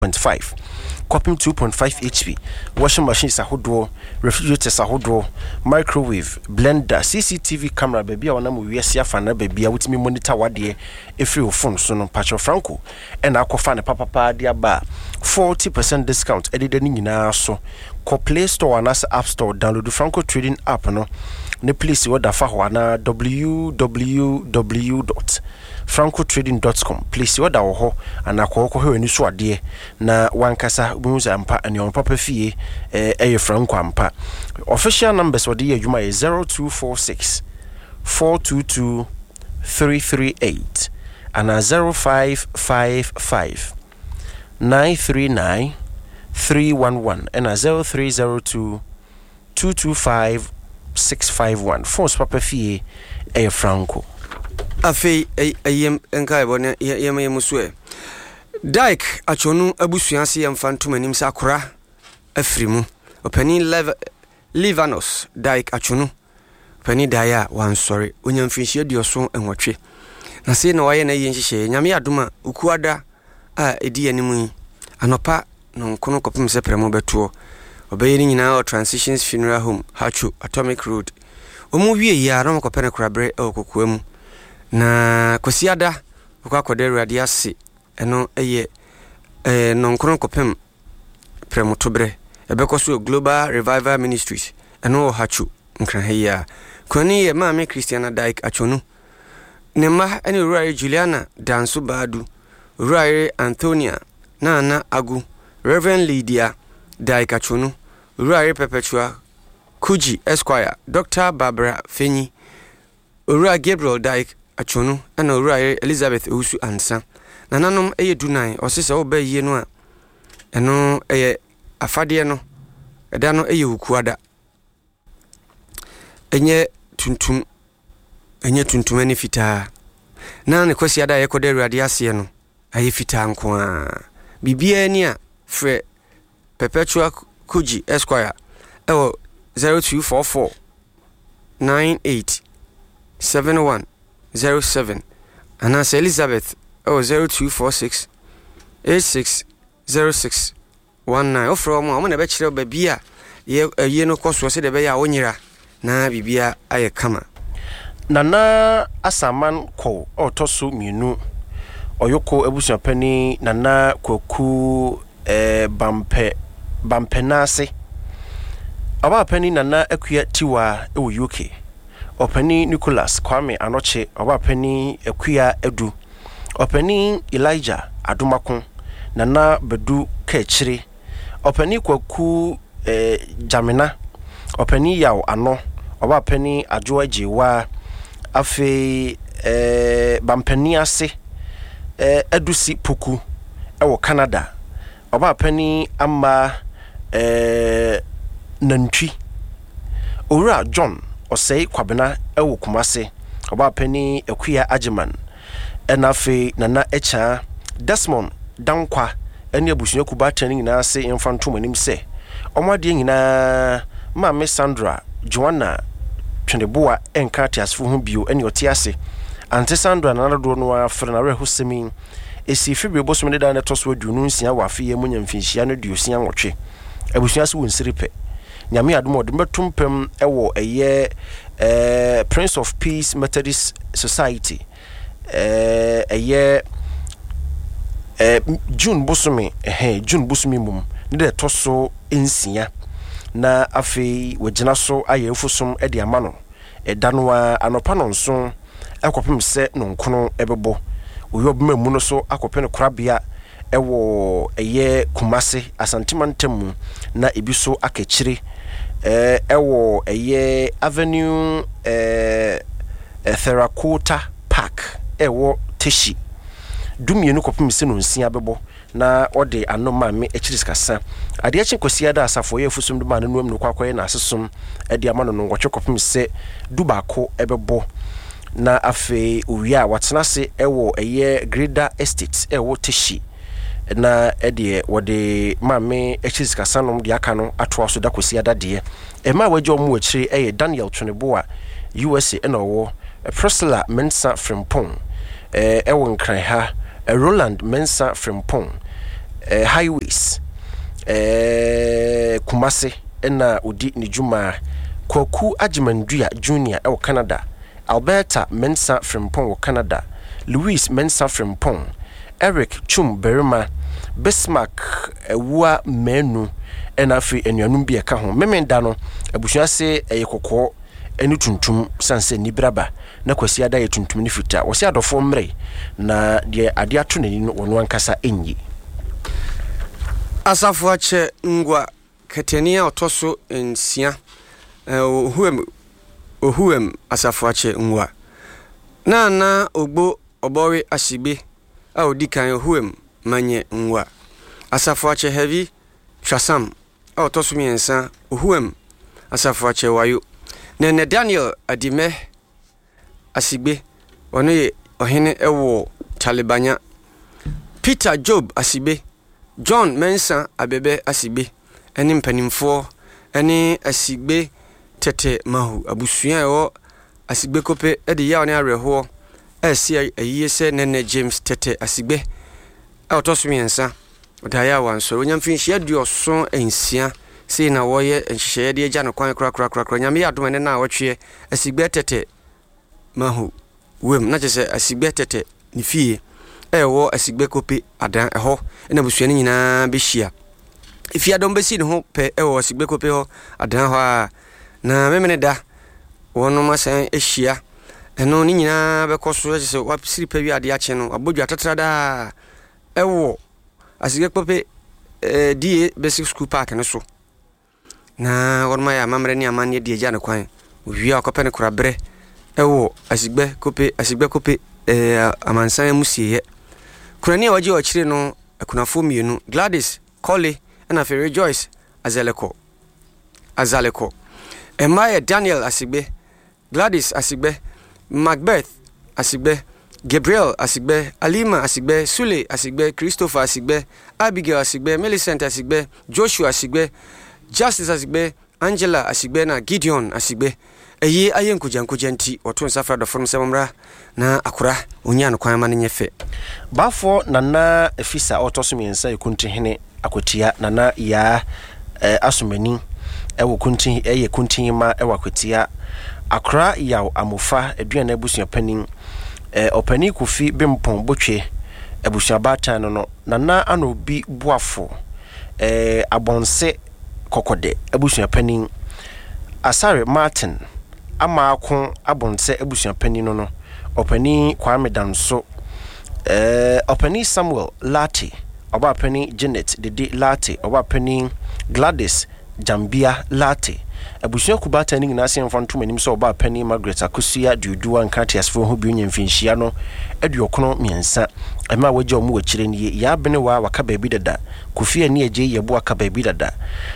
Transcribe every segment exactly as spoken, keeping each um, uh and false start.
point five. Copim two point five H P, washing machines ahodo, refrigerators ahodo, microwave, blender, C C T V camera, baby, I want to we see a fan, baby, I would me monitor what day if you phone so no patch of Franco, and I could find a papa pa dear bar forty percent discount edited in so co Play Store and as App Store download the Franco Trading app no ne place what da fa na w w w dot franco trading dot com place what da ho and akoko he ni so ade na wankasa buza ampa and your papa fie eh eh Franco ampa official numbers what dey adwuma is zero two four six four two two three three eight and zero five five five nine three nine three one one and a zero three zero two two two five six five one. Force papa fie eh Franco afi ayem enkai bone yem yem musue Dyke achonu abusuanse yem fantom anim sakora afrimu opani Livanos Dyke achonu opani daya wan sorry onyam finhie dioso enwotwe na se na waye na yen hihye nyame adoma ukuada a edi animu anopa no kono kopim se premo betuo obeyini nyina o Transitions Funeral Home Hachu Atomic Road omu wie ya ram kopene krabre e okokuamu na kwasiada ukakode radio ase eno eye eh no kono kopim premo tobre ebekoso Global Revival Ministries eno Hachu nkran heya kwani ye ma me Christiana Dyke achonu nema eni Roy Juliana Danso Badu Roy Antonia Nana Agu Reverend Lydia Dyke achonu Roy Perpetua Kuji Esquire Doctor Barbara Fenyi Roy Gabriel Dyke achonu and Roy Elizabeth Usu Ansa nananom eye dunai osese obaye no a eno eye afade no eda no eye ukuada enye tuntum enye tuntum ani fitaa na ne kwasi ada ye kode ruade ase no aye fitaa nko a bibia ni a fre Perpetua Kuji Esquire ewo zero two four four nine eight seven one zero seven and as Elizabeth oh zero two four six eight six zero six one nine ofro mo mo na be kire ba bia ye ye no koso se de be ya wonyira na bibia aye kama nana asaman ko otoso mienu oyoko abusuapani nana kwaku eh bampe bampenase aba pani nana akua tiwa e wo U K opani Nicholas Kwame Anoche aba pani akua edu opani Elijah Adumakun nana bedu kechire opani kwaku eh Jamina opani yaw ano aba pani Ajoa Jewa afi eh bampani ase eh edusi puku ewo Canada aba pani ama eh nantwi owura John osei kwabena ewo Kumase aba pani akua Ajiman enafe nana echa Desmond Dankwa eni abusunya kuba tani nyina se infantum anim se omade nyina Mama Sandra Joanna Twendeboa enkati asfo ho bio eni otiase ante Sandra na nado no afre na rehosemi esi fibre bosome da na toso aduonu nsia wafe ye munya mfinhia no duosia nwotwe abusunya se wonsiripe nyame adom odem betumpem ewo eye eh Prince of Peace Methodist Society eh eye eh June bosome eh June bosome mum ne de toso ensia na afi wagina so ayemfosom e de amano e danwa anopa no nso ekopem se no nkono ebebo oyobma mu no so akopene korabia ewo eye Kumase asantimantem na ebiso akechire eh ewo eye Avenue eh Therakota Park ewo Teshi dumienu kopem se no nsia bebo na ode anoma me echiris kasa ade achi kosia da asafo ye fusum do man nuam no kwakoye na asesum ade amano no ngwoche kopem se dubako ebebo na afe owia watena se ewo eye Greda Estate ewo Teshi na ede wode mame echiris kasa no de aka no ato aso da kosia da de e ma waje omu achire eye Daniel Twendeboa U S A na owo Priscilla Mensa Frimpong eh ewo nkran ha Roland Mensa Frimpong eh, highways eh, Kumase ena odi ni juma Kwaku Ajimandua Junior ewo Canada, Alberta Mensa Frimpong wo Canada, Louis Mensa Frimpong, Eric Chum Berima, Bismarck Ewa Menu ena fi enuanum bi eka ho memenda no abusua se eyekokko enu tuntum sanse nibraba na kwasi ada ye tuntum ni fita wo se adofo mre na de ade ato nani no wono ankasa enyi asafo ache ngwa ketenia otoso ensia ohuem ohuem asafo ache ngwa na na ogbo obori asibe a odikan ohuem manye ngwa asafo ache heavy twasam a otoso miensa ohuem asafo ache wayo Nene Daniel Adime Asibe ono ye ohene ewo Talibanya Peter Job Asibe John Mensa Abebe Asibe eni mpanimfo eni Asibe tete mahu abusua ewo Asibe kope edi ya oni areho esi ayiye se Nene James tete Asibe e otosumiensa odaya wanso onyamfinhia duoso ensia sei na woye nhyehyɛ de agya no kwan kra kra kra nyame ya adom ne na awotwe asigbe tete mahu wem na kyese asigbe tete ni fie ewo asigbe kopi adan eho na busuani nyina behia ifia dom besi ne ho pe ewo asigbe kopi ho adan ho a na memene da wono masan ehia eno ni nyina bekoso kyese wapsiri pa wi ade ache no abodwa tatrada ewo asigbe kopi eh die basic school park ne so na worma ya mamre ni amanye die gya ne kwan wi akopɛ ne korabre ewo asigbe kope asigbe kope eh amansan musie kurani a waje wakire no akunafo mienu Gladys Collie na fe Rejoice Azaleko Azaleko Emma Daniel Asigbe Gladys Asigbe Macbeth Asigbe Gabriel Asigbe Alima Asigbe Sule Asigbe Christopher Asigbe Abigail Asigbe Millicent Asigbe Joshua Asigbe Justice Asigbe Angela Asigbe na Gideon Asigbe eye ayenkuja nkujanti oto nsafra do from semra na akura onya no kwan ma ne nyefe bafo nana efisa otosumiensa ekuntihene akotia nana ya eh, asumani ewo kuntin eye kuntin ma ewo akotia akura yaw amofa eduana abusuan panin eh, opani kufi bempon botwe abusuan batan no nana anobi buafo eh, abonse kokode abusuan panin Asare Martin ama akon abonse abusuan panin no no opani Kwame Danso eh opani Samuel Lati oba pani Janet Dede Lati oba pani Gladys Jambia Lati abusuan kubata ni na se mfanto manim so oba pani Margaret Akusua Duduwa Nkatiasfo ho bi nyamfinhia no aduokono miensa ema waje omu wachire ni ya bene wa waka baabi dada Kofi ani eje yebo aka baabi dada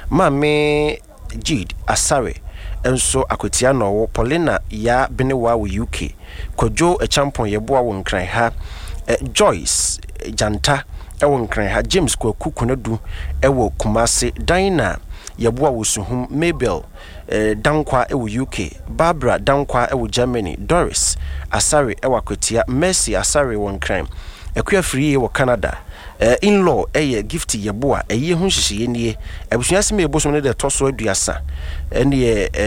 Mame Jid Asare enso akotia no wo Paulina ya bene wa wo U K Kojo echampon yebo wo nkran ha eh, Joyce Janta ewo nkran ha James Kwaku Kunadu ewo Kumase Dina yebo wo Suhum Mabel eh, Dankwa ewo U K Barbara Dankwa ewo Germany Doris Asare ewo akotia Mercy Asare wo nkran Ekua free wo Canada uh, in-law eye gifty yeboa eye hu hyehyeye nie abusua seme ebosom ne de toso aduasa ene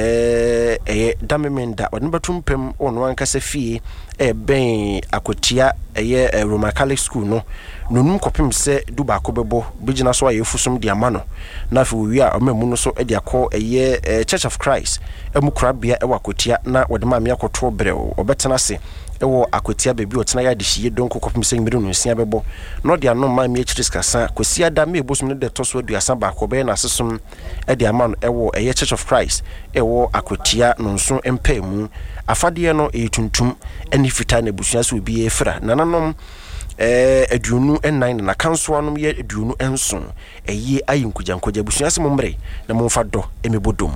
eh eye damemenda odne batumpem ono ankasa fie e ben akotia eye Roman Catholic School no nonum kopem se duba akobebo bigina so ayefusom di amano na fe wi a amamu no so e de akọ eye Church of Christ emukrabia e wakotia na wodema me akoto brew obetena se ewo akotia bebi otena ya de hye donko kopem se mmiri no nsia bebo no de anom ma me chiris kasa kosia da me ebosom ne de toso aduasa ba akobe na sesom e de amano ewo eye Church of Christ ewo akotia no nso empemu afade no e tuntum eni fita na busua so bi efra nananom eh aduonu ennan na kanso anom ye aduonu enson eye ayinkuja nkoja busua se momre na momfa do emebodom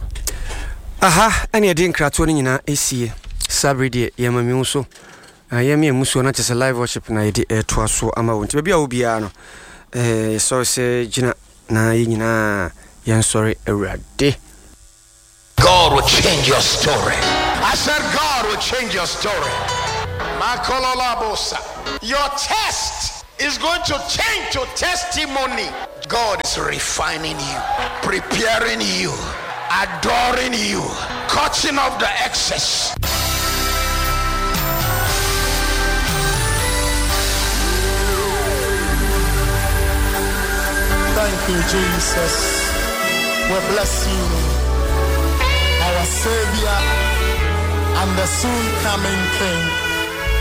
aha ene edi nkrato no nyina esie sabride yemami nso ayemi emuso na chese live worship na edi eto aso ama wonti bia obia no eh so se gina na yinyina yen sorry erade. God will change your story. I said God will change your story. Makololabosa. Your test is going to change your testimony. God is refining you, preparing you, adoring you, cutting off the excess. Thank you, Jesus. We bless you, our Savior and the soon coming King.